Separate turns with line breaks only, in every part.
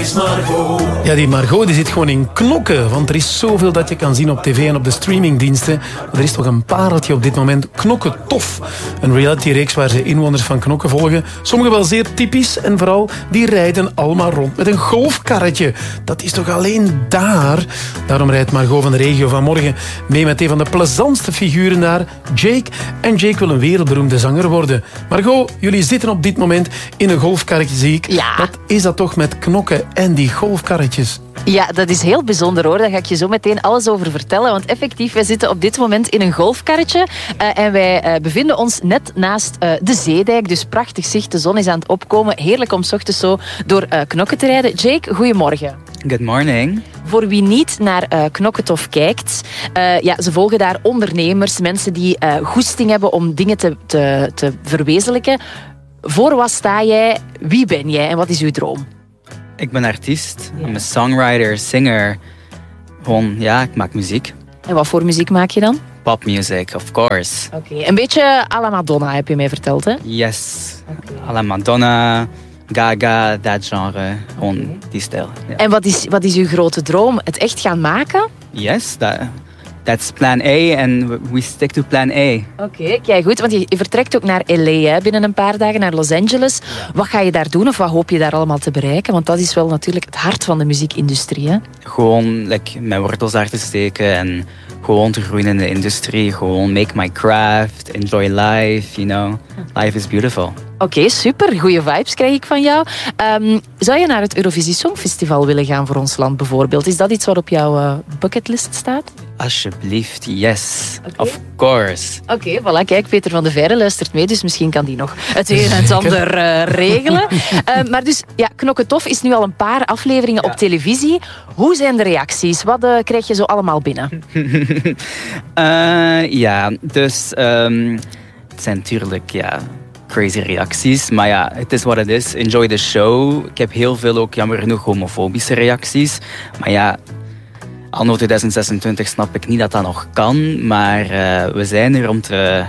is Margot.
Ja, die Margot die zit gewoon in Knokke. Want er is zoveel dat je kan zien op tv en op de streamingdiensten. Maar er is toch een pareltje op dit moment. Knokke Tof. Een realityreeks waar ze inwoners van Knokke volgen. Sommigen wel zeer typisch. En vooral, die rijden allemaal rond met een golfkarretje. Dat is toch alleen daar? Daarom rijdt Margot van de regio vanmorgen mee met een van de plezantste figuren daar, Jake. En Jake wil een wereldberoemde zanger worden. Margot, jullie zitten op dit moment in een golfkarretje, zie ik.
Ja.
Wat is dat toch met Knokke en die golfkarretjes?
Ja, dat is heel bijzonder hoor. Daar ga ik je zo meteen alles over vertellen. Want effectief, wij zitten op dit moment in een golfkarretje. En wij bevinden ons net naast de zeedijk. Dus prachtig zicht, de zon is aan het opkomen. Heerlijk om 's ochtends zo door Knokke te rijden. Jake, goedemorgen.
Good morning.
Voor wie niet naar Knokke Tof kijkt, ze volgen daar ondernemers, mensen die goesting hebben om dingen te verwezenlijken. Voor wat sta jij? Wie ben jij en wat is uw droom?
Ik ben artiest. Ik ben een songwriter, singer. Gewoon, ja, ik maak muziek.
En wat voor muziek maak je dan?
Popmuziek, of course.
Oké, een beetje à la Madonna heb je mij verteld, hè?
Yes. À la Madonna, Gaga, dat genre. Gewoon die stijl. Ja.
En wat is uw grote droom? Het echt gaan maken?
Yes, that's plan A and we stick to plan A.
Oké, kijk goed, want je vertrekt ook naar LA hè, binnen een paar dagen, naar Los Angeles. Ja. Wat ga je daar doen of wat hoop je daar allemaal te bereiken? Want dat is wel natuurlijk het hart van de muziekindustrie. Hè?
Gewoon mijn wortels daar te steken en gewoon te groeien in de industrie. Gewoon make my craft, enjoy life, you know. Life is beautiful.
Oké, super. Goeie vibes krijg ik van jou. Zou je naar het Eurovisie Songfestival willen gaan voor ons land bijvoorbeeld? Is dat iets wat op jouw bucketlist staat?
Alsjeblieft, yes. Okay. Of course.
Oké, voilà. Kijk, Peter van de Veire luistert mee, dus misschien kan die nog het een en het ander regelen. Maar dus, ja, Knokke Tof is nu al een paar afleveringen op televisie. Hoe zijn de reacties? Wat krijg je zo allemaal binnen?
Dus het zijn natuurlijk, crazy reacties. Maar ja, het is wat het is. Enjoy the show. Ik heb heel veel ook, jammer genoeg, homofobische reacties. Maar ja, anno 2026 snap ik niet dat dat nog kan. Maar we zijn er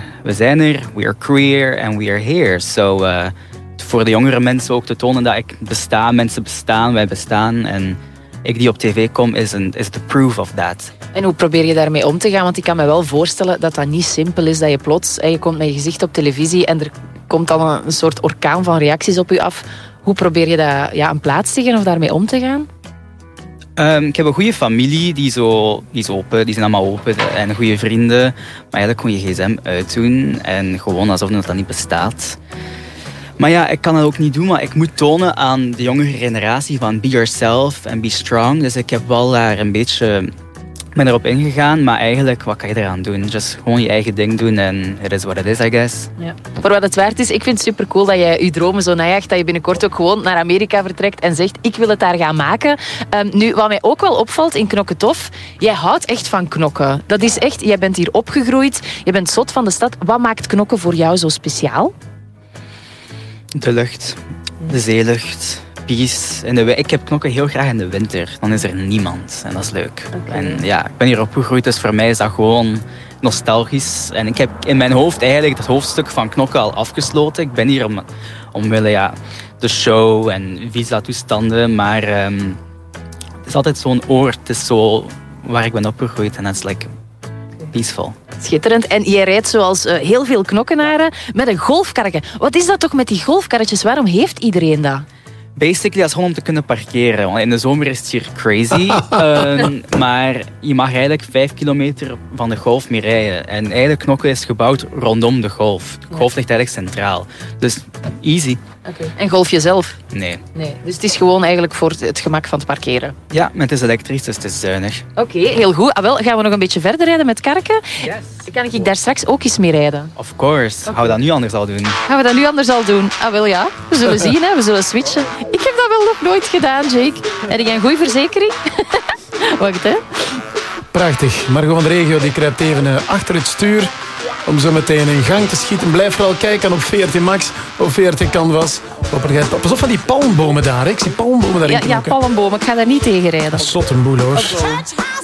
we are queer and we are here. So, voor de jongere mensen ook te tonen dat ik besta, mensen bestaan, wij bestaan. En ik die op tv kom, is the proof of that.
En hoe probeer je daarmee om te gaan? Want ik kan me wel voorstellen dat dat niet simpel is. Dat je plots, je komt met je gezicht op televisie en er komt dan een soort orkaan van reacties op je af. Hoe probeer je dat een plaats te geven of daarmee om te gaan?
Ik heb een goede familie, die zijn allemaal open en goede vrienden. Maar eigenlijk kon je gsm uitdoen en gewoon alsof dat niet bestaat. Maar ja, ik kan dat ook niet doen, maar ik moet tonen aan de jongere generatie van be yourself en be strong. Dus ik heb wel daar een beetje ben erop ingegaan, maar eigenlijk, wat kan je eraan doen? Just gewoon je eigen ding doen en it is what it is, I guess.
Ja. Voor wat het waard is, ik vind het supercool dat jij je dromen zo najaagt, dat je binnenkort ook gewoon naar Amerika vertrekt en zegt, ik wil het daar gaan maken. Nu, wat mij ook wel opvalt in Knokke Tof, jij houdt echt van knokken. Dat is echt, jij bent hier opgegroeid, je bent zot van de stad. Wat maakt knokken voor jou zo speciaal?
De lucht, de zeelucht, peace. Ik heb knokken heel graag in de winter. Dan is er niemand en dat is leuk. Okay. En ja, ik ben hier opgegroeid, dus voor mij is dat gewoon nostalgisch. En ik heb in mijn hoofd eigenlijk het hoofdstuk van knokken al afgesloten. Ik ben hier omwille de show en visa-toestanden, maar het is altijd zo'n oord. Het is zo waar ik ben opgegroeid en dat is like peaceful.
Schitterend. En jij rijdt zoals heel veel knokkenaren met een golfkarretje. Wat is dat toch met die golfkarretjes? Waarom heeft iedereen dat?
Basically, dat is gewoon om te kunnen parkeren. Want in de zomer is het hier crazy. Maar je mag eigenlijk 5 kilometer van de golf mee rijden. En eigenlijk Knokke is gebouwd rondom de golf. De golf ligt eigenlijk centraal. Dus easy.
Okay. En golf je zelf?
Nee.
Dus het is gewoon eigenlijk voor het gemak van het parkeren?
Ja, maar het is elektrisch, dus het is zuinig.
Oké, heel goed. Gaan we nog een beetje verder rijden met karken?
Yes.
Kan ik daar straks ook eens mee rijden?
Of course. Gaan we dat nu anders al doen?
Gaan we dat nu anders al doen? Ah, wel ja. We zullen zien, hè. We zullen switchen. Ik heb dat wel nog nooit gedaan, Jake. Heb jij een goede verzekering? Wacht, hè.
Prachtig. Margot van de regio die kruipt even achter het stuur om zo meteen in gang te schieten. Blijf vooral kijken op 14 Max, op 14 Canvas. Pas op van die palmbomen daar. Hè. Ik zie palmbomen daar in.
Ja, palmbomen. Ik ga daar niet tegen rijden.
Dat is zot een boel, hoor.